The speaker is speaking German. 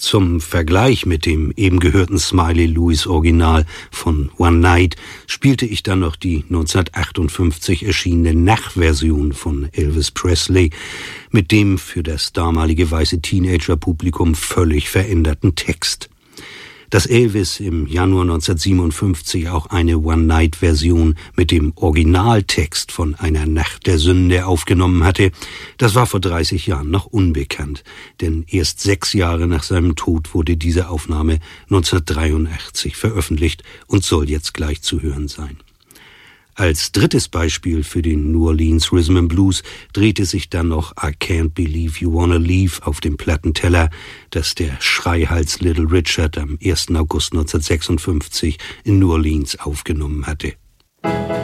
Zum Vergleich mit dem eben gehörten Smiley Lewis Original von One Night spielte ich dann noch die 1958 erschienene Nachversion von Elvis Presley mit dem für das damalige weiße Teenager-Publikum völlig veränderten Text. Dass Elvis im Januar 1957 auch eine One-Night-Version mit dem Originaltext von Einer Nacht der Sünde aufgenommen hatte, das war vor 30 Jahren noch unbekannt, denn erst 6 Jahre nach seinem Tod wurde diese Aufnahme 1983 veröffentlicht und soll jetzt gleich zu hören sein. Als drittes Beispiel für den New Orleans Rhythm and Blues drehte sich dann noch I Can't Believe You Wanna Leave auf dem Plattenteller, das der Schreihals Little Richard am 1. August 1956 in New Orleans aufgenommen hatte.